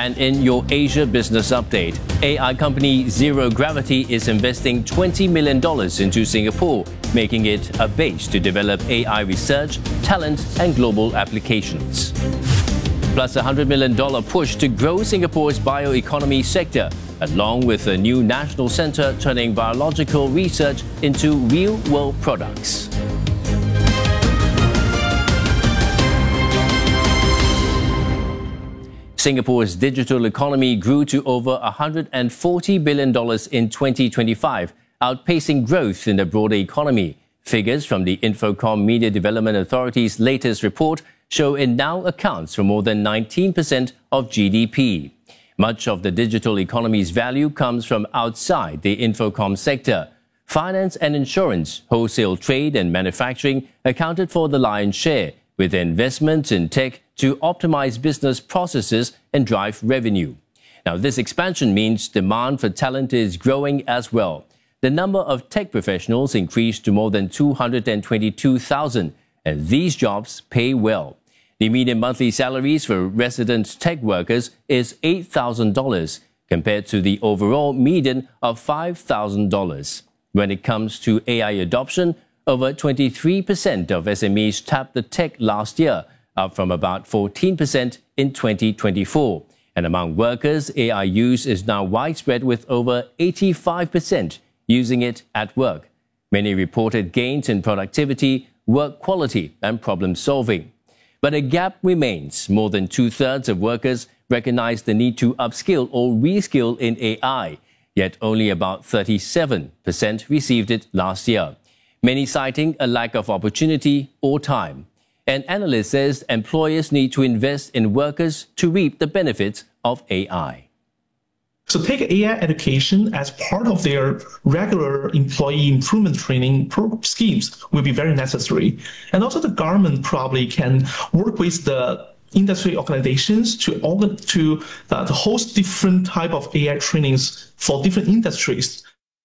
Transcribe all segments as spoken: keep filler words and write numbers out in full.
And in your Asia Business Update, A I company Zero Gravity is investing twenty million dollars into Singapore, making it a base to develop A I research, talent, and global applications. Plus a one hundred million dollars push to grow Singapore's bioeconomy sector, along with a new national centre turning biological research into real-world products. Singapore's digital economy grew to over one hundred forty billion dollars in twenty twenty-five, outpacing growth in the broader economy. Figures from the Infocomm Media Development Authority's latest report show it now accounts for more than nineteen percent of G D P. Much of the digital economy's value comes from outside the Infocomm sector. Finance and insurance, wholesale trade and manufacturing accounted for the lion's share, with investments in tech to optimize business processes and drive revenue. Now, this expansion means demand for talent is growing as well. The number of tech professionals increased to more than two hundred twenty-two thousand, and these jobs pay well. The median monthly salaries for resident tech workers is eight thousand dollars, compared to the overall median of five thousand dollars. When it comes to A I adoption, over twenty-three percent of S M Es tapped the tech last year, up from about fourteen percent in twenty twenty-four. And among workers, A I use is now widespread, with over eighty-five percent using it at work. Many reported gains in productivity, work quality, and problem solving. But a gap remains. More than two-thirds of workers recognize the need to upskill or reskill in A I, yet only about thirty-seven percent received it last year, many citing a lack of opportunity or time. An analyst says employers need to invest in workers to reap the benefits of A I. So take A I education as part of their regular employee improvement training pro- schemes will be very necessary. And also the government probably can work with the industry organizations to organ- to, uh, to host different type of A I trainings for different industries.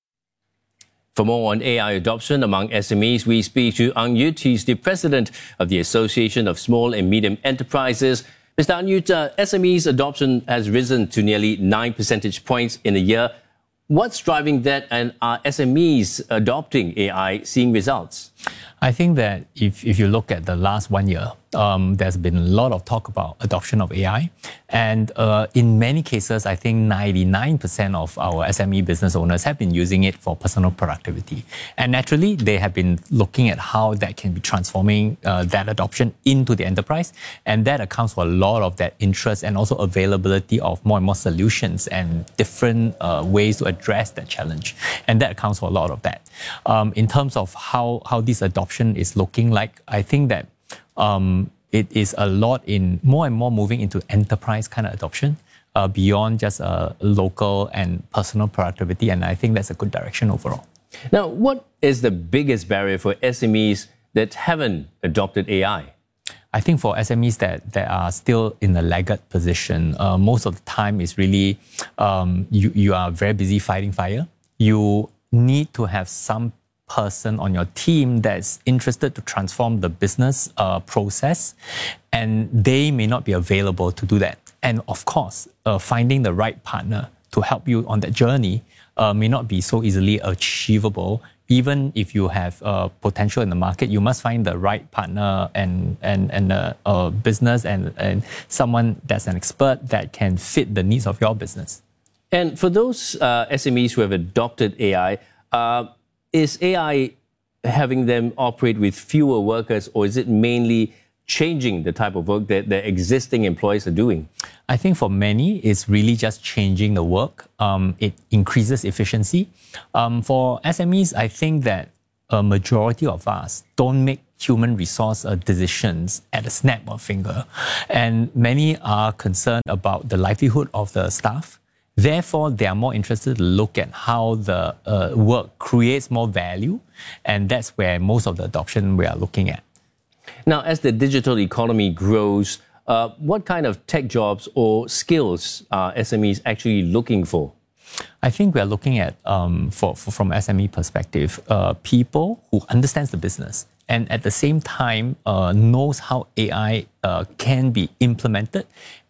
For more on A I adoption among S M Es, we speak to Ang Yut. He's the president of the Association of Small and Medium Enterprises. Mister Ang Yut, uh, S M Es adoption has risen to nearly nine percentage points in a year. What's driving that, and are S M Es adopting A I seeing results? I think that if, if you look at the last one year, um, there's been a lot of talk about adoption of A I. And uh, in many cases, I think ninety-nine percent of our S M E business owners have been using it for personal productivity. And naturally, they have been looking at how that can be transforming uh, that adoption into the enterprise. And that accounts for a lot of that interest and also availability of more and more solutions and different uh, ways to address that challenge. And that accounts for a lot of that. Um, in terms of how, how this adoption is looking like, I think that um, it is a lot in more and more moving into enterprise kind of adoption uh, beyond just uh, local and personal productivity. And I think that's a good direction overall. Now, what is the biggest barrier for S M Es that haven't adopted A I? I think for S M Es that, that are still in a laggard position, uh, most of the time is really um, you, you are very busy fighting fire. You need to have some person on your team that's interested to transform the business uh, process, and they may not be available to do that. And of course, uh, finding the right partner to help you on that journey uh, may not be so easily achievable. Even if you have uh, potential in the market, you must find the right partner and and and uh, uh, business and, and someone that's an expert that can fit the needs of your business. And for those uh, S M Es who have adopted A I, uh, is A I having them operate with fewer workers, or is it mainly changing the type of work that the existing employees are doing? I think for many, it's really just changing the work. Um, it increases efficiency. Um, for S M Es, I think that a majority of us don't make human resource uh, decisions at a snap of a finger. And many are concerned about the livelihood of the staff. Therefore, they are more interested to look at how the uh, work creates more value. And that's where most of the adoption we are looking at. Now, as the digital economy grows, uh, what kind of tech jobs or skills are S M Es actually looking for? I think we are looking at, um, for, for, from S M E perspective, uh, people who understands the business and at the same time uh, knows how A I uh, can be implemented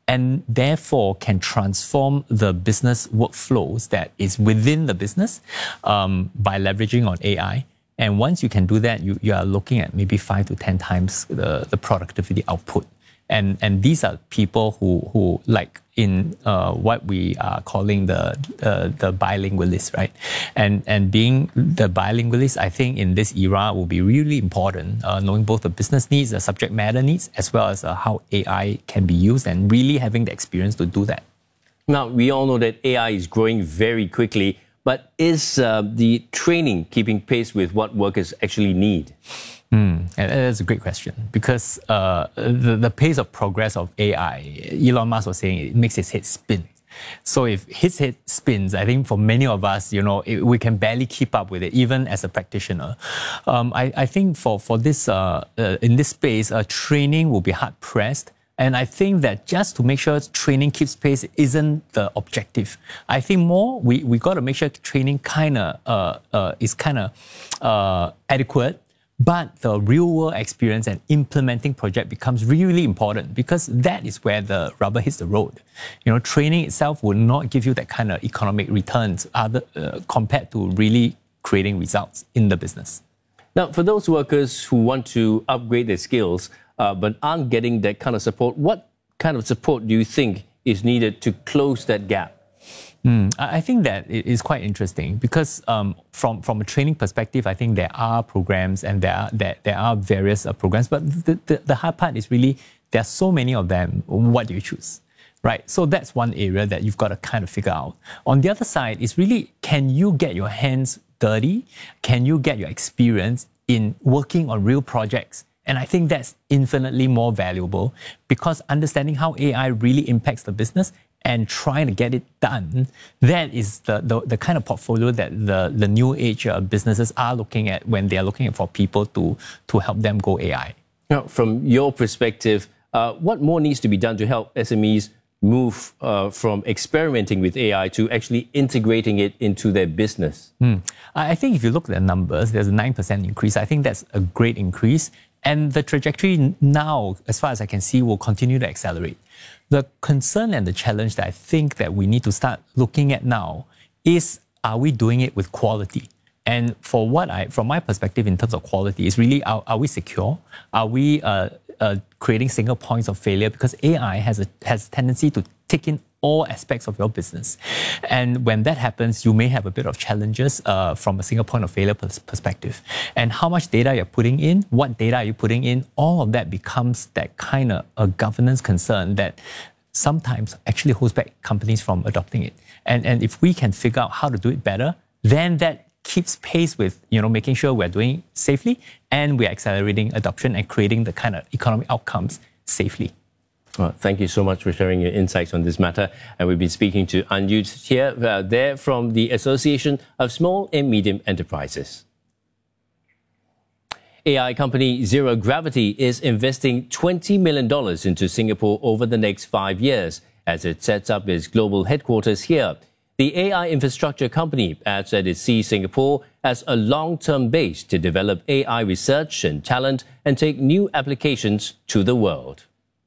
and therefore can transform the business workflows that is within the business um, by leveraging on A I. And once you can do that, you, you are looking at maybe five to ten times the, the productivity output. And, and these are people who, who like in uh, what we are calling the, uh, the bilingualists, right? And, and being the bilingualist, I think in this era will be really important, uh, knowing both the business needs, the subject matter needs, as well as uh, how A I can be used and really having the experience to do that. Now, we all know that A I is growing very quickly, but is uh, the training keeping pace with what workers actually need? Mm, that's a great question, because uh, the, the pace of progress of A I, Elon Musk was saying it makes his head spin. So if his head spins, I think for many of us, you know, it, we can barely keep up with it, even as a practitioner. Um, I, I think for, for this, uh, uh, in this space, uh, training will be hard pressed. And I think that just to make sure training keeps pace isn't the objective. I think more, we, we got to make sure training kind of uh, uh, is kind of uh, adequate. But the real-world experience and implementing project becomes really, really important, because that is where the rubber hits the road. You know, training itself will not give you that kind of economic returns other, uh, compared to really creating results in the business. Now, for those workers who want to upgrade their skills uh, but aren't getting that kind of support, what kind of support do you think is needed to close that gap? Mm, I think that it is quite interesting, because um, from, from a training perspective, I think there are programs and there are, there, there are various uh, programs, but the, the, the hard part is really there are so many of them. What do you choose? Right? So that's one area that you've got to kind of figure out. On the other side is really, can you get your hands dirty? Can you get your experience in working on real projects? And I think that's infinitely more valuable, because understanding how A I really impacts the business and trying to get it done, that is the, the, the kind of portfolio that the, the new age uh, businesses are looking at when they are looking for people to, to help them go A I. Now, from your perspective, uh, what more needs to be done to help S M Es move uh, from experimenting with A I to actually integrating it into their business? Mm. I think if you look at the numbers, there's a nine percent increase. I think that's a great increase. And the trajectory now, as far as I can see, will continue to accelerate. The concern and the challenge that I think that we need to start looking at now is, are we doing it with quality? And for what I, from my perspective in terms of quality, is really, are, are we secure? Are we uh, uh, creating single points of failure? Because A I has a, has a tendency to take in all aspects of your business. And when that happens, you may have a bit of challenges uh, from a single point of failure pers perspective. And how much data you're putting in, what data are you putting in, all of that becomes that kind of a governance concern that sometimes actually holds back companies from adopting it. And, and if we can figure out how to do it better, then that keeps pace with, you know, making sure we're doing it safely and we're accelerating adoption and creating the kind of economic outcomes safely. Well, thank you so much for sharing your insights on this matter. And we've been speaking to Anyut here, uh, there from the Association of Small and Medium Enterprises. A I company Zero Gravity is investing twenty million dollars into Singapore over the next five years as it sets up its global headquarters here. The A I infrastructure company adds that it sees Singapore as a long-term base to develop A I research and talent and take new applications to the world.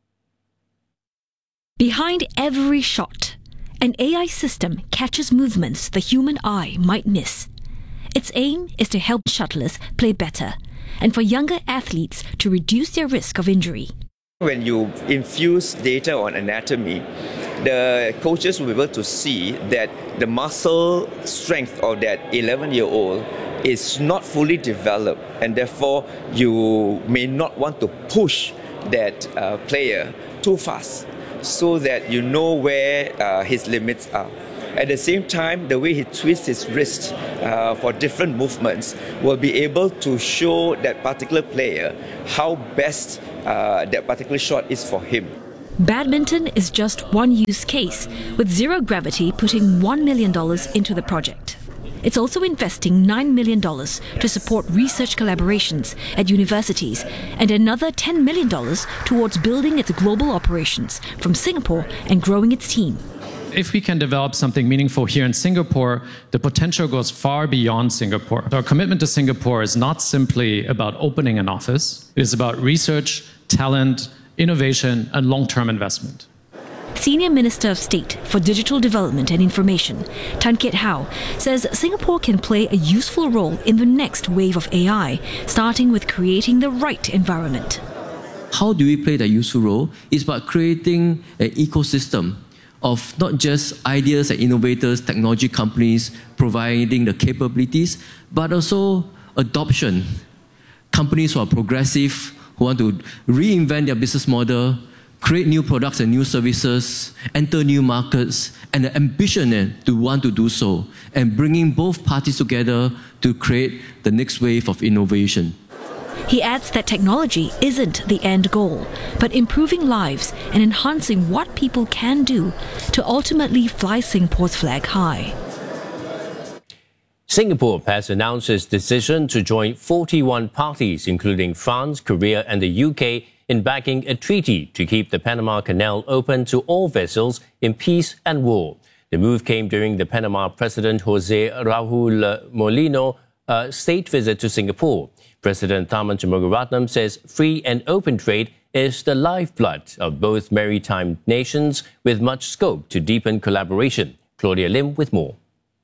Behind every shot, an A I system catches movements the human eye might miss. Its aim is to help shuttlers play better and for younger athletes to reduce their risk of injury. When you infuse data on anatomy, the coaches will be able to see that the muscle strength of that eleven-year-old is not fully developed, and therefore you may not want to push that uh, player too fast, so that you know where uh, his limits are. At the same time, the way he twists his wrist uh, for different movements will be able to show that particular player how best uh, that particular shot is for him. Badminton is just one use case, with Zero Gravity putting one million dollars into the project. It's also investing nine million dollars to support research collaborations at universities and another ten million dollars towards building its global operations from Singapore and growing its team. If we can develop something meaningful here in Singapore, the potential goes far beyond Singapore. Our commitment to Singapore is not simply about opening an office. It is about research, talent, innovation, and long-term investment. Senior Minister of State for Digital Development and Information, Tan Kiat Hau, says Singapore can play a useful role in the next wave of A I, starting with creating the right environment. How do we play that useful role? It's about creating an ecosystem of not just ideas and innovators, technology companies providing the capabilities, but also adoption. Companies who are progressive, who want to reinvent their business model, create new products and new services, enter new markets, and the ambition to want to do so, and bringing both parties together to create the next wave of innovation. He adds that technology isn't the end goal, but improving lives and enhancing what people can do to ultimately fly Singapore's flag high. Singapore has announced its decision to join forty-one parties, including France, Korea, and the U K, in backing a treaty to keep the Panama Canal open to all vessels in peace and war. The move came during the Panama President Jose Raul Mulino's uh, state visit to Singapore. President Tharman Shanmugaratnam says free and open trade is the lifeblood of both maritime nations, with much scope to deepen collaboration. Claudia Lim with more.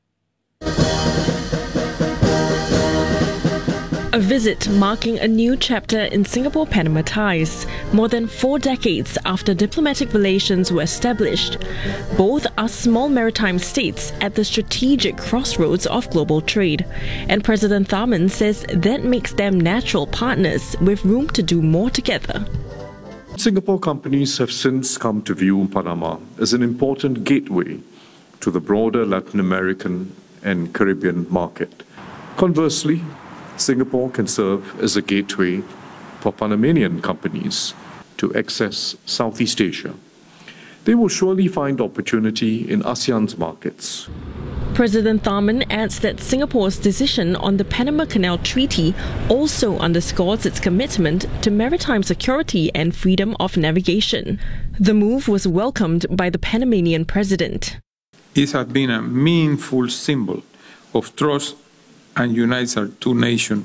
A visit marking a new chapter in Singapore-Panama ties, more than four decades after diplomatic relations were established. Both are small maritime states at the strategic crossroads of global trade, and President Tharman says that makes them natural partners with room to do more together. Singapore companies have since come to view Panama as an important gateway to the broader Latin American and Caribbean market. Conversely, Singapore can serve as a gateway for Panamanian companies to access Southeast Asia. They will surely find opportunity in ASEAN's markets. President Tharman adds that Singapore's decision on the Panama Canal Treaty also underscores its commitment to maritime security and freedom of navigation. The move was welcomed by the Panamanian president. It has been a meaningful symbol of trust and unites our two nations.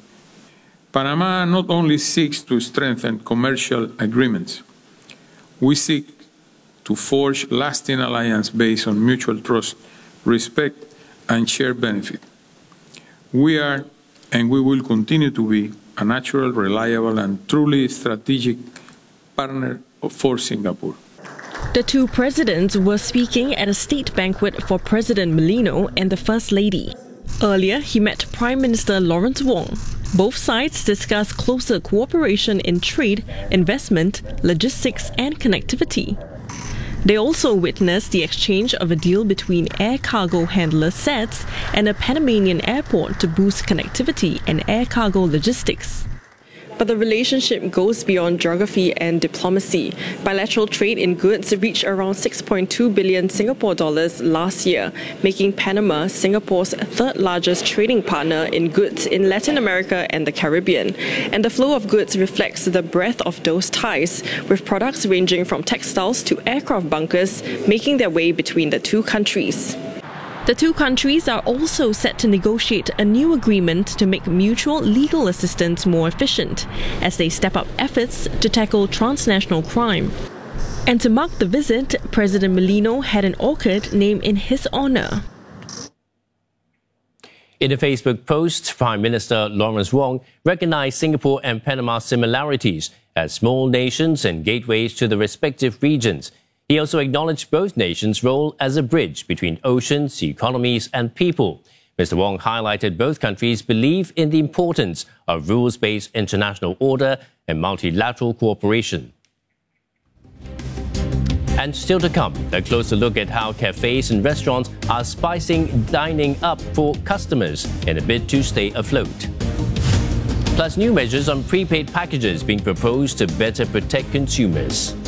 Panama not only seeks to strengthen commercial agreements, we seek to forge lasting alliances based on mutual trust, respect, and shared benefit. We are, and we will continue to be, a natural, reliable, and truly strategic partner for Singapore. The two presidents were speaking at a state banquet for President Mulino and the First Lady. Earlier, he met Prime Minister Lawrence Wong. Both sides discussed closer cooperation in trade, investment, logistics, and connectivity. They also witnessed the exchange of a deal between air cargo handler S A T S and a Panamanian airport to boost connectivity and air cargo logistics. But the relationship goes beyond geography and diplomacy. Bilateral trade in goods reached around six point two billion Singapore dollars last year, making Panama Singapore's third largest trading partner in goods in Latin America and the Caribbean. And the flow of goods reflects the breadth of those ties, with products ranging from textiles to aircraft bunkers making their way between the two countries. The two countries are also set to negotiate a new agreement to make mutual legal assistance more efficient, as they step up efforts to tackle transnational crime. And to mark the visit, President Mulino had an orchid named in his honour. In a Facebook post, Prime Minister Lawrence Wong recognized Singapore and Panama's similarities as small nations and gateways to the respective regions. He also acknowledged both nations' role as a bridge between oceans, economies, and people. Mister Wong highlighted both countries believe in the importance of rules-based international order and multilateral cooperation. And still to come, a closer look at how cafes and restaurants are spicing dining up for customers in a bid to stay afloat. Plus new measures on prepaid packages being proposed to better protect consumers.